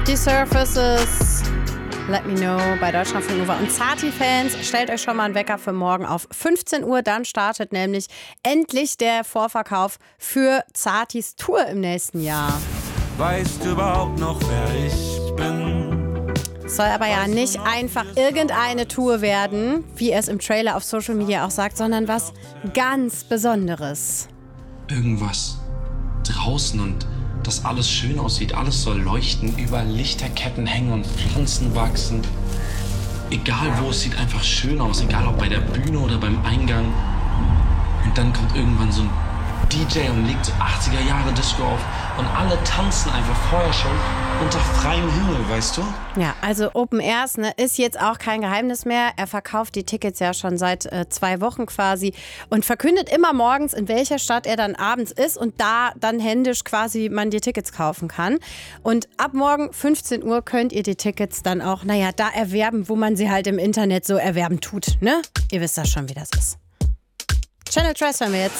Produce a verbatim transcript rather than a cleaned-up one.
Die Surfaces, Let Me Know bei Deutschlandfunk Nova. Und Zati-Fans, stellt euch schon mal einen Wecker für morgen auf fünfzehn Uhr. Dann startet nämlich endlich der Vorverkauf für Zatis Tour im nächsten Jahr. Weißt du überhaupt noch, wer ich bin? Soll aber ja nicht einfach irgendeine Tour werden, wie er es im Trailer auf Social Media auch sagt, sondern was ganz Besonderes. Irgendwas draußen und dass alles schön aussieht, alles soll leuchten, überall Lichterketten hängen und Pflanzen wachsen. Egal wo, es sieht einfach schön aus, egal ob bei der Bühne oder beim Eingang. Und dann kommt irgendwann so ein D J und legt so achtziger Jahre Disco auf und alle tanzen einfach vorher schon unter freiem Himmel, weißt du? Ja, also Open Airs, ne, ist jetzt auch kein Geheimnis mehr. Er verkauft die Tickets ja schon seit äh, zwei Wochen quasi und verkündet immer morgens, in welcher Stadt er dann abends ist und da dann händisch quasi man die Tickets kaufen kann. Und ab morgen fünfzehn Uhr könnt ihr die Tickets dann auch, naja, da erwerben, wo man sie halt im Internet so erwerben tut, ne? Ihr wisst das schon, wie das ist. Channel Tres hören wir jetzt.